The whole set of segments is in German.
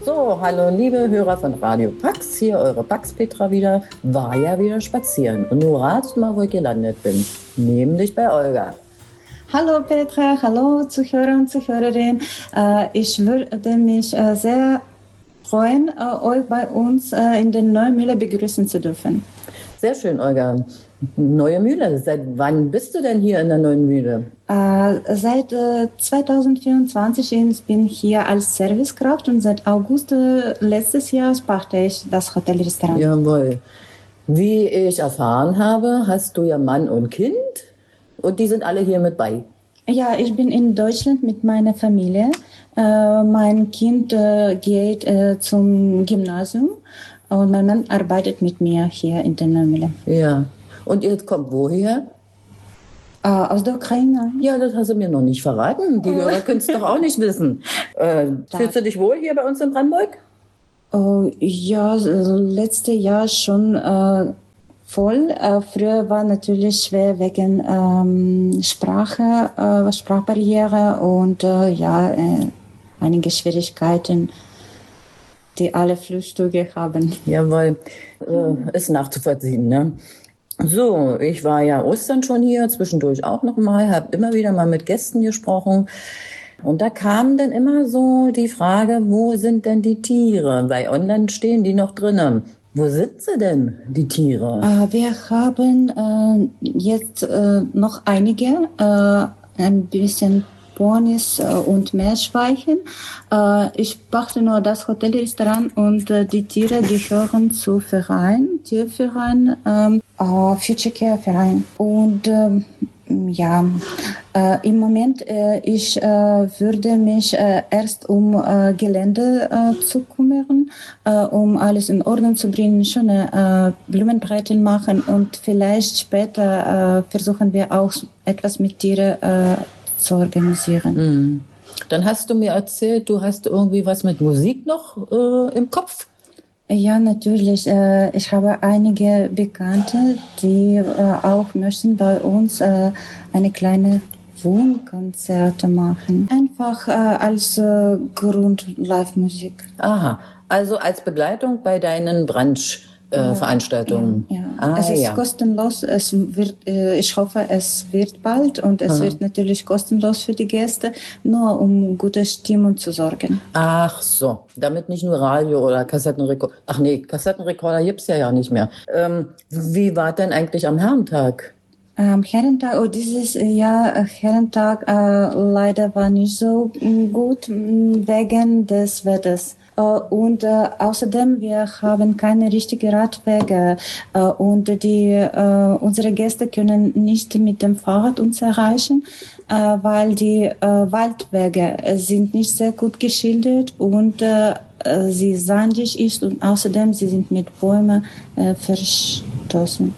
So, hallo liebe Hörer von Radio Pax, hier eure Pax Petra wieder, war ja wieder spazieren. Und nun ratet mal, wo ich gelandet bin, nämlich bei Olga. Hallo Petra, hallo Zuhörer und Zuhörerinnen. Ich würde mich sehr freuen, euch bei uns in der Neuen Mühle begrüßen zu dürfen. Sehr schön, Olga. Neue Mühle, seit wann bist du denn hier in der Neuen Mühle? Seit 2024 bin ich hier als Servicekraft und seit August letztes Jahres pachte ich das Hotelrestaurant. Jawohl. Wie ich erfahren habe, hast du ja Mann und Kind und die sind alle hier mit bei. Ja, ich bin in Deutschland mit meiner Familie. Mein Kind geht zum Gymnasium und mein Mann arbeitet mit mir hier in der Neuen Mühle. Ja. Und ihr kommt woher? Aus der Ukraine. Ja, das hast du mir noch nicht verraten. Die Hörer können es doch auch nicht wissen. Fühlst du dich wohl hier bei uns in Brandenburg? Ja, letztes Jahr schon voll. Früher war natürlich schwer wegen Sprachbarriere und einige Schwierigkeiten, die alle Flüchtlinge haben. Jawohl, ist nachzuvollziehen, ne? So, ich war ja Ostern schon hier, zwischendurch auch noch mal, habe immer wieder mal mit Gästen gesprochen. Und da kam dann immer so die Frage, wo sind denn die Tiere? Weil online stehen die noch drinnen. Wo sind sie denn, die Tiere? Wir haben jetzt noch einige, ein bisschen Ponys und Meerschweinchen. Ich pachte nur das Hotelrestaurant und die Tiere gehören zu Verein, Tierverein, Future Care Verein. Und im Moment, ich würde mich erst um Gelände zu kümmern, um alles in Ordnung zu bringen, schöne Blumenbreiten machen und vielleicht später versuchen wir auch etwas mit Tieren zu organisieren. Dann hast du mir erzählt, du hast irgendwie was mit Musik noch im Kopf? Ja, natürlich. Ich habe einige Bekannte, die auch möchten bei uns eine kleine Wohnkonzerte machen. Einfach als Grund-Live-Musik. Aha, also als Begleitung bei deinen Brunch-Veranstaltungen. Ja. Es ist kostenlos. Es wird, ich hoffe, es wird bald und es wird natürlich kostenlos für die Gäste, nur um gute Stimmung zu sorgen. Ach so, damit nicht nur Radio oder Kassettenrekorder. Ach nee, Kassettenrekorder gibt's ja nicht mehr. Wie war denn eigentlich am Herrentag? Am Herrentag, dieses Jahr Herrentag leider war nicht so gut wegen des Wetters. Und außerdem, wir haben keine richtigen Radwege und unsere Gäste können nicht mit dem Fahrrad uns erreichen, weil die Waldwege sind nicht sehr gut geschildert und sie sandig ist und außerdem sie sind mit Bäumen verstoßen.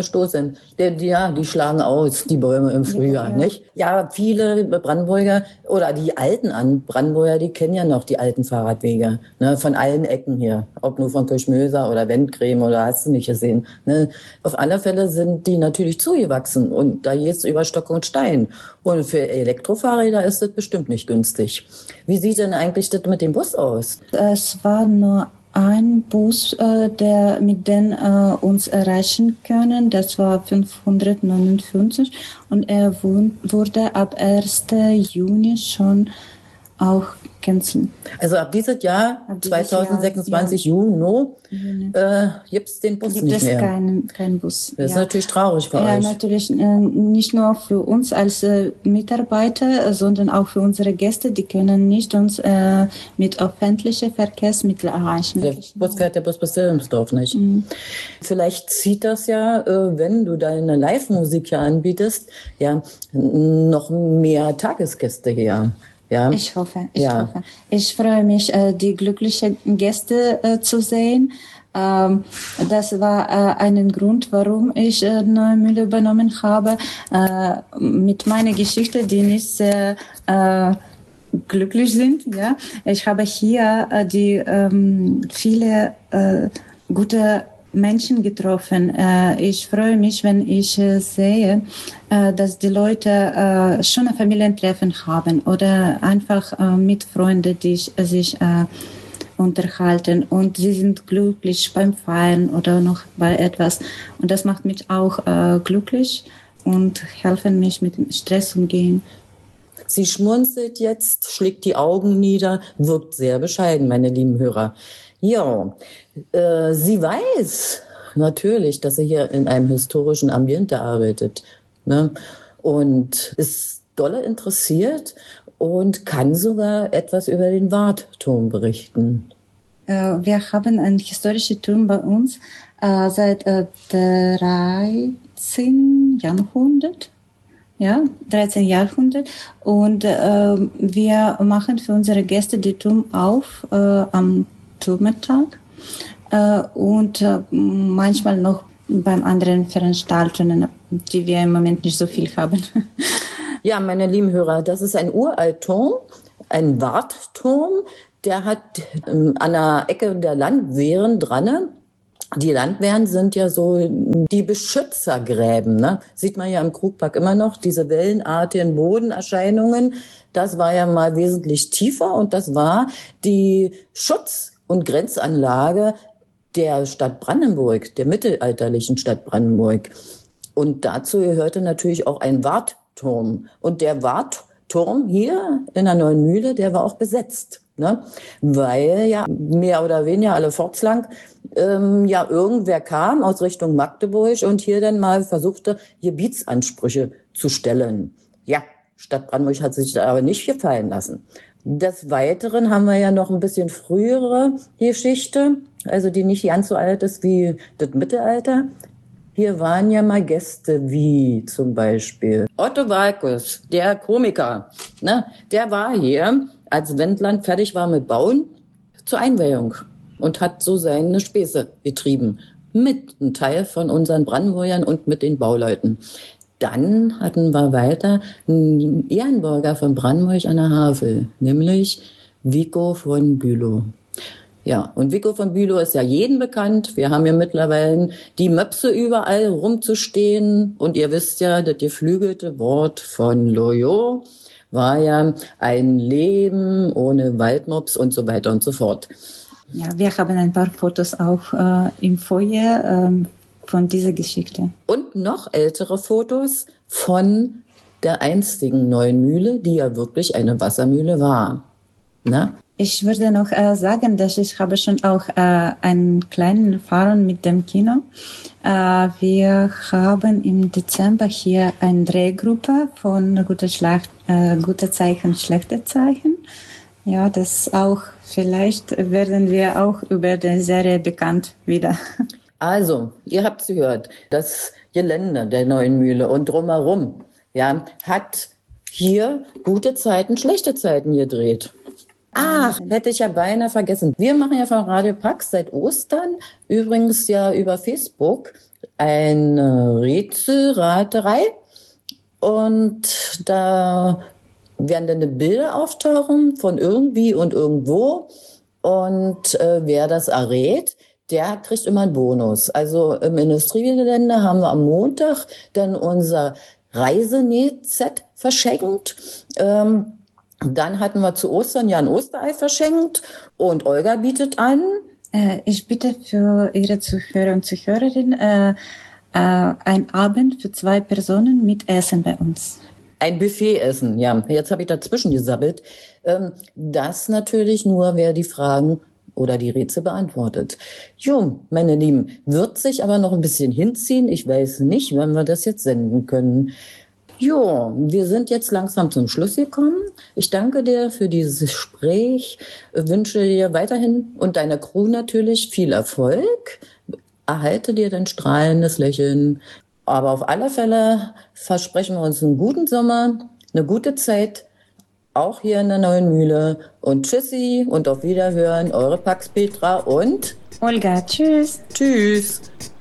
Die schlagen aus, die Bäume im Frühjahr, nicht? Ja, viele Brandenburger oder die alten Brandenburger, die kennen ja noch die alten Fahrradwege, ne, von allen Ecken hier. Ob nur von Kirchmöser oder Wendcreme oder hast du nicht gesehen. Ne? Auf alle Fälle sind die natürlich zugewachsen und da geht's über Stock und Stein. Und für Elektrofahrräder ist das bestimmt nicht günstig. Wie sieht denn eigentlich das mit dem Bus aus? Es war nur ein Bus, der mit den uns erreichen können. Das war 559 und er wurde ab 1. Juni schon auch canceln. Also ab dieses Jahr, 2026 Juni, gibt es den Bus nicht mehr. Gibt es keinen Bus. Das ist natürlich traurig für euch. Ja, natürlich nicht nur für uns als Mitarbeiter, sondern auch für unsere Gäste. Die können nicht uns mit öffentlichen Verkehrsmitteln erreichen. Der Bus fährt der Bus bis Wilhelmsdorf nicht. Vielleicht zieht das ja, wenn du deine Live-Musik hier anbietest, ja, noch mehr Tagesgäste her. Ja. Ich hoffe. Ich freue mich, die glücklichen Gäste zu sehen. Das war ein Grund, warum ich Neue Mühle übernommen habe. Mit meiner Geschichte, die nicht sehr glücklich sind. Ja. Ich habe hier viele gute Menschen getroffen. Ich freue mich, wenn ich sehe, dass die Leute schon ein Familientreffen haben oder einfach mit Freunden, die sich unterhalten und sie sind glücklich beim Feiern oder noch bei etwas. Und das macht mich auch glücklich und helfen mich mit dem Stress umgehen. Sie schmunzelt jetzt, schlägt die Augen nieder, wirkt sehr bescheiden, meine lieben Hörer. Ja, sie weiß natürlich, dass sie hier in einem historischen Ambiente arbeitet, ne? Und ist dolle interessiert und kann sogar etwas über den Wartturm berichten. Wir haben einen historischen Turm bei uns seit 13. Jahrhundert. Ja, 13. Jahrhundert. Und wir machen für unsere Gäste den Turm auf am Turmtag und manchmal noch beim anderen Veranstaltungen, die wir im Moment nicht so viel haben. Ja, meine lieben Hörer, das ist ein Uraltturm, ein Wartturm, der hat an der Ecke der Landwehren dran. Die Landwehren sind ja so die Beschützergräben, ne? Sieht man ja im Krugpark immer noch, diese wellenartigen Bodenerscheinungen. Das war ja mal wesentlich tiefer und das war die Schutz- und Grenzanlage der Stadt Brandenburg, der mittelalterlichen Stadt Brandenburg. Und dazu gehörte natürlich auch ein Wartturm. Und der Wartturm hier in der Neuen Mühle, der war auch besetzt, ne? Weil ja mehr oder weniger alle fortslang ja irgendwer kam aus Richtung Magdeburg und hier dann mal versuchte, Gebietsansprüche zu stellen. Ja, Stadt Brandenburg hat sich da aber nicht gefallen lassen. Des Weiteren haben wir ja noch ein bisschen frühere Geschichte, also die nicht ganz so alt ist wie das Mittelalter. Hier waren ja mal Gäste wie zum Beispiel Otto Walkes, der Komiker, ne? Der war hier, als Wendland fertig war mit Bauen, zur Einweihung und hat so seine Späße betrieben. Mit einem Teil von unseren Brandenburgern und mit den Bauleuten. Dann hatten wir weiter einen Ehrenbürger von Brandenburg an der Havel, nämlich Vico von Bülow. Ja, und Vico von Bülow ist ja jedem bekannt. Wir haben ja mittlerweile die Möpse überall rumzustehen. Und ihr wisst ja, das geflügelte Wort von Loriot war ja ein Leben ohne Waldmops und so weiter und so fort. Ja, wir haben ein paar Fotos auch im Foyer von dieser Geschichte. Und noch ältere Fotos von der einstigen Neuen Mühle, die ja wirklich eine Wassermühle war. Na? Ich würde noch sagen, dass ich habe schon auch einen kleinen Erfahrung mit dem Kino. Wir haben im Dezember hier eine Drehgruppe von Gute Zeichen, Schlechte Zeichen. Ja, das auch, vielleicht werden wir auch über die Serie bekannt wieder. Also, ihr habt es gehört, das Gelände der Neuen Mühle und drumherum, ja, hat hier gute Zeiten, schlechte Zeiten gedreht. Ach, hätte ich ja beinahe vergessen. Wir machen ja von Radio Pax seit Ostern, übrigens ja über Facebook, eine Rätselraterei. Und da werden dann Bilder auftauchen von irgendwie und irgendwo. Und wer das errät, der kriegt immer einen Bonus. Also im Industriegelände haben wir am Montag dann unser Reisenäht-Set verschenkt. Dann hatten wir zu Ostern ja ein Osterei verschenkt und Olga bietet an. Ich biete für Ihre Zuhörer und Zuhörerinnen einen Abend für 2 Personen mit Essen bei uns. Ein Buffet-Essen, ja. Jetzt habe ich dazwischen gesabbelt. Das natürlich nur, wer die Fragen oder die Rätsel beantwortet. Jo, meine Lieben, wird sich aber noch ein bisschen hinziehen. Ich weiß nicht, wann wir das jetzt senden können. Jo, wir sind jetzt langsam zum Schluss gekommen. Ich danke dir für dieses Gespräch, wünsche dir weiterhin und deiner Crew natürlich viel Erfolg. Erhalte dir dein strahlendes Lächeln. Aber auf alle Fälle versprechen wir uns einen guten Sommer, eine gute Zeit, auch hier in der Neuen Mühle. Und tschüssi und auf Wiederhören, eure Pax Petra und Olga, tschüss. Tschüss.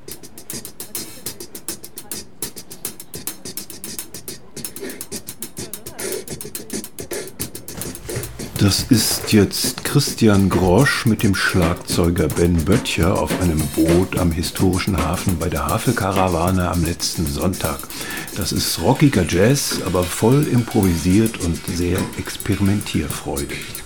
Das ist jetzt Christian Grosch mit dem Schlagzeuger Ben Böttcher auf einem Boot am historischen Hafen bei der Havelkarawane am letzten Sonntag. Das ist rockiger Jazz, aber voll improvisiert und sehr experimentierfreudig.